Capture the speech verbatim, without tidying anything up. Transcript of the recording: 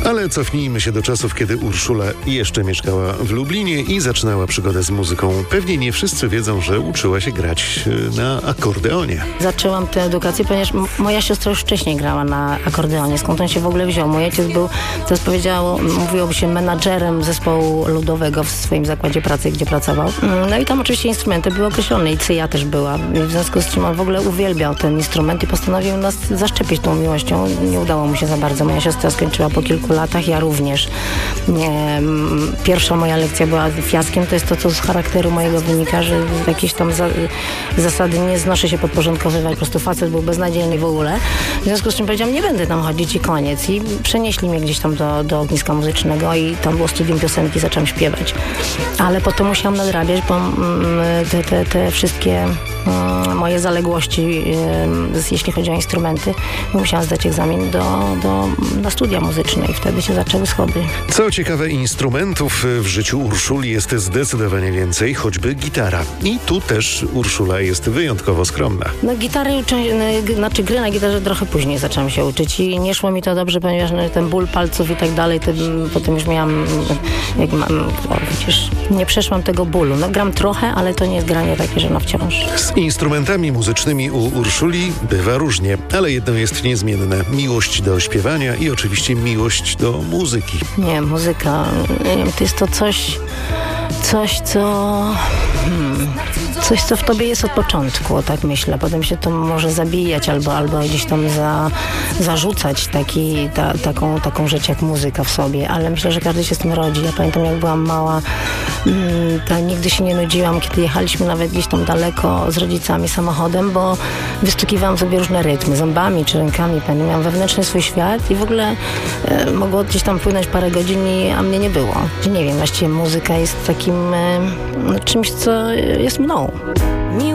Ale cofnijmy się do czasów, kiedy Urszula jeszcze mieszkała w Lublinie i zaczynała przygodę z muzyką. Pewnie nie wszyscy wiedzą, że uczyła się grać na akordeonie. Zaczęłam tę edukację, ponieważ m- moja siostra już wcześniej grała na akordeonie. Skąd on się w ogóle wziął? Mój ojciec był, teraz powiedziało, mówiłoby się menadżerem zespołu ludowego w swoim zakładzie pracy, gdzie pracował. No i tam oczywiście instrumenty były określone i cyja też była. W związku z czym on w ogóle uwielbiał ten instrument i postanowił nas zaszczepić tą miłością. Nie udało mu się za bardzo. Moja siostra skończyła po kilku latach, ja również. Nie, pierwsza moja lekcja była fiaskiem. To jest to, co z charakteru mojego wynika, że jakieś tam za, zasady nie znoszę się podporządkowywać. Po prostu facet był beznadziejny w ogóle. W związku z czym powiedziałam, nie będę tam chodzić i koniec. I przenieśli mnie gdzieś tam do, do ogniska muzycznego i tam było studium piosenki, zaczęłam śpiewać. Ale potem musiałam nadrabiać, bo te, te, te wszystkie moje zaległości, jeśli chodzi o instrumenty, musiałam zdać egzamin do, do, na studia muzyczne i wtedy się zaczęły schody. Co ciekawe, instrumentów w życiu Urszuli jest zdecydowanie więcej, choćby gitara. I tu też Urszula jest wyjątkowo skromna. No gitary, znaczy gry na gitarze trochę później zaczęłam się uczyć i nie szło mi to dobrze, ponieważ ten ból palców i tak dalej, to, potem już miałam, jak mam, o, widzisz, nie przeszłam tego bólu. No gram trochę, ale to nie jest granie takie, że na wciąż. Z instrumentami muzycznymi u Urszuli bywa różnie, ale jedno jest niezmienne. Miłość do śpiewania i oczywiście miłość do muzyki. Nie, muzyka, nie wiem, to jest to coś, coś co... Hmm, coś, co w tobie jest od początku, tak myślę. Potem się to może zabijać albo, albo gdzieś tam za, zarzucać taki, ta, taką, taką rzecz jak muzyka w sobie, ale myślę, że każdy się z tym rodzi. Ja pamiętam, jak byłam mała, to nigdy się nie nudziłam, kiedy jechaliśmy nawet gdzieś tam daleko z rodzicami samochodem, bo wystukiwałam sobie różne rytmy, zębami czy rękami. Pamiętam, miałam wewnętrzny swój świat i w ogóle e, mogło gdzieś tam płynąć parę godzin, i, a mnie nie było. Nie wiem, właściwie muzyka jest takim e, czymś, co jest mną.